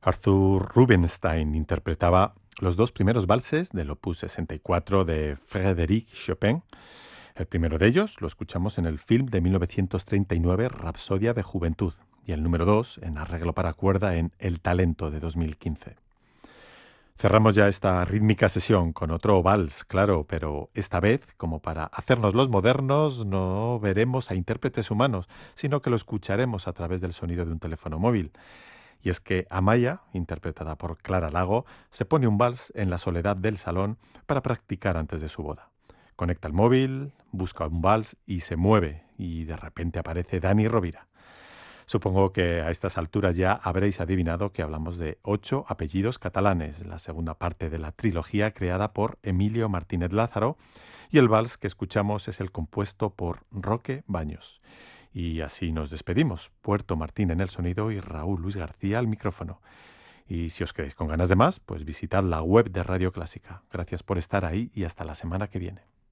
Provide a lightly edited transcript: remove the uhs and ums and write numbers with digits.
Arthur Rubinstein interpretaba los dos primeros valses del opus 64 de Frédéric Chopin. El primero de ellos lo escuchamos en el film de 1939 Rapsodia de Juventud y el número 2 en arreglo para cuerda en El Talento de 2015. Cerramos ya esta rítmica sesión con otro vals, claro, pero esta vez, como para hacernos los modernos, no veremos a intérpretes humanos, sino que lo escucharemos a través del sonido de un teléfono móvil. Y es que Amaya, interpretada por Clara Lago, se pone un vals en la soledad del salón para practicar antes de su boda. Conecta el móvil, busca un vals y se mueve, y de repente aparece Dani Rovira. Supongo que a estas alturas ya habréis adivinado que hablamos de 8 apellidos catalanes, la segunda parte de la trilogía creada por Emilio Martínez Lázaro, y el vals que escuchamos es el compuesto por Roque Baños. Y así nos despedimos. Puerto Martín en el sonido y Raúl Luis García al micrófono. Y si os quedáis con ganas de más, pues visitad la web de Radio Clásica. Gracias por estar ahí y hasta la semana que viene.